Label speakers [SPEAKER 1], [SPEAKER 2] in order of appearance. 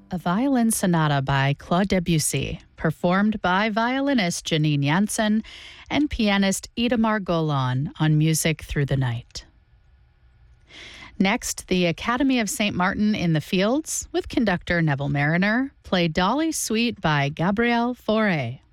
[SPEAKER 1] A violin sonata by Claude Debussy, performed by violinist Janine Jansen and pianist Idamar Golan on Music Through the Night. Next, the Academy of St. Martin in the Fields, with conductor Neville Mariner, played Dolly Suite by Gabriel Fauré.